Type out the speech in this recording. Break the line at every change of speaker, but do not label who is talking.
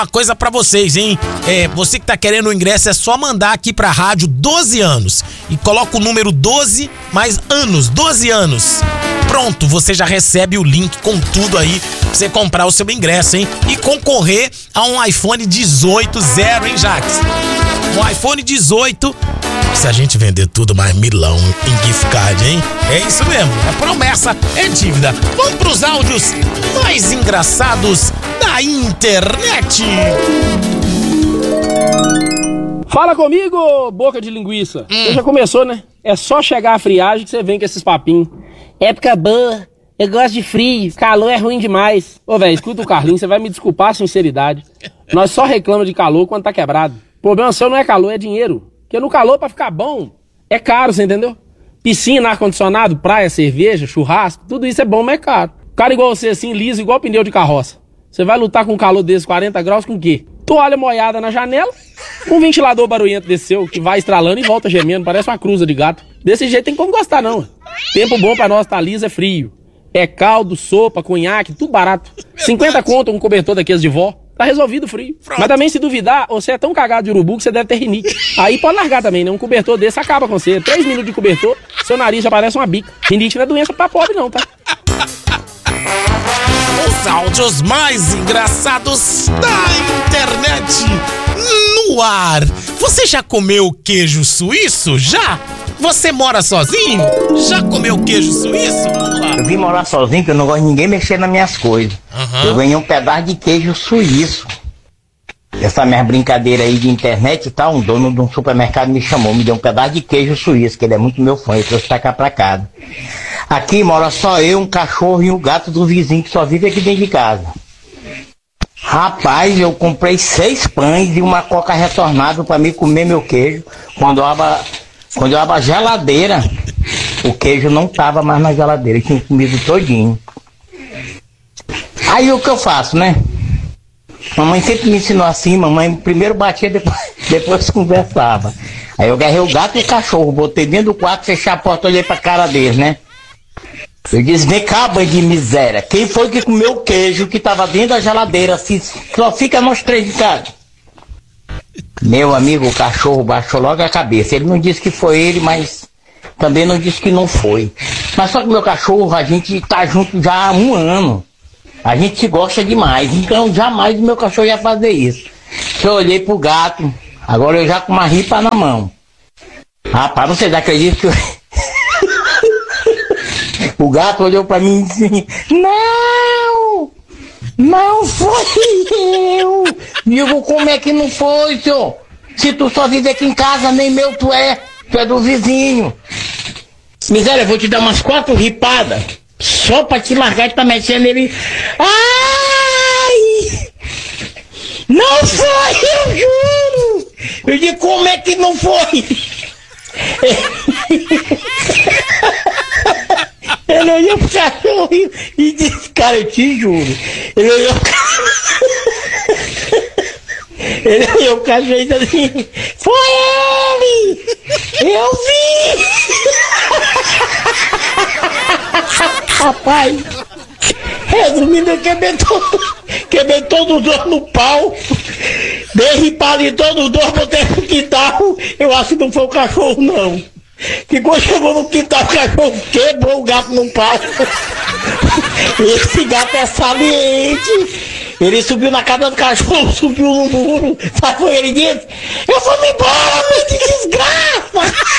Uma coisa pra vocês, hein? Você que tá querendo o ingresso, é só mandar aqui pra rádio 12 anos. E coloca o número 12 mais anos, 12 anos. Pronto, você já recebe o link com tudo aí pra você comprar o seu ingresso, hein? E concorrer a um iPhone 18 zero, hein, Jax? Um iPhone 18, se a gente vender tudo, mais milão em gift card, hein? É isso mesmo, é promessa, é dívida. Vamos pros áudios mais engraçados da internet.
Fala comigo, boca de linguiça. Você já começou, né? É só chegar a friagem que você vem com esses papinhos. Época boa, eu gosto de frio, calor é ruim demais. Ô, velho, escuta o Carlinhos, você vai me desculpar a sinceridade. Nós só reclamamos de calor quando tá quebrado. O problema seu não é calor, é dinheiro. Porque no calor, pra ficar bom, é caro, você entendeu? Piscina, ar-condicionado, praia, cerveja, churrasco, tudo isso é bom, mas é caro. Cara igual você, assim, liso, igual pneu de carroça. Você vai lutar com um calor desse 40 graus com o quê? Toalha molhada na janela, um ventilador barulhento desse seu, que vai estralando e volta gemendo, parece uma cruza de gato. Desse jeito tem como gostar, não. Tempo bom pra nós tá liso é frio. É caldo, sopa, cunhaque, tudo barato. 50 conto um cobertor daqueles de vó. Tá resolvido o frio. Pronto. Mas também, se duvidar, você é tão cagado de urubu que você deve ter rinite. Aí pode largar também, né? Um cobertor desse acaba com você. 3 minutos de cobertor, seu nariz já parece uma bica. Rinite não é doença pra pobre não, tá?
Os áudios mais engraçados da internet no ar. Você já comeu queijo suíço? Já? Você mora sozinho? Já comeu queijo suíço? Vamos lá.
Eu vim morar sozinho, porque eu não gosto de ninguém mexer nas minhas coisas. Eu ganhei um pedaço de queijo suíço. Essa minha brincadeira aí de internet e tal, um dono de um supermercado me chamou, me deu um pedaço de queijo suíço, que ele é muito meu fã, eu trouxe pra cá pra casa. Aqui mora só eu, um cachorro e um gato do vizinho que só vive aqui dentro de casa. Rapaz, eu comprei 6 pães e uma coca retornável pra mim comer meu queijo. Quando eu abro a geladeira, o queijo não tava mais na geladeira, eu tinha comido todinho. Aí o que eu faço, né? Mamãe sempre me ensinou assim, mamãe primeiro batia, depois conversava. Aí eu agarrei o gato e o cachorro, botei dentro do quarto, fechei a porta, olhei pra cara deles, né? Eu disse, vem cá, bando de miséria, quem foi que comeu o queijo que tava dentro da geladeira, assim, só fica nós 3 de casa? Meu amigo, o cachorro baixou logo a cabeça, ele não disse que foi ele, mas também não disse que não foi. Mas só que meu cachorro, a gente tá junto já há 1 ano. A gente se gosta demais, então jamais o meu cachorro ia fazer isso. Eu olhei pro gato, agora eu já com uma ripa na mão. Rapaz, vocês acreditam que eu... O gato olhou pra mim e disse, não foi eu. E eu vou, como é que não foi, senhor? Se tu só vive aqui em casa, nem meu tu é do vizinho. Miséria, eu vou te dar umas 4 ripadas. Só pra te largar e tá mexendo ele. Ai! Não foi, eu juro! Eu digo, como é que não foi? Ele olhou pro cachorro e disse, cara, eu te juro. Ele olhou pro cachorro e disse assim, foi ele! Eu vi! Rapaz, resumindo, eu quebrei todo o dor no pau, dei ripada em todo o dor, botei no quintal. Eu acho que não foi o cachorro, não. Que quando chegou no quintal, o cachorro quebrou o gato no pau. Esse gato é saliente. Ele subiu na casa do cachorro, subiu no muro. Sabe o que ele disse? Eu vou me embora,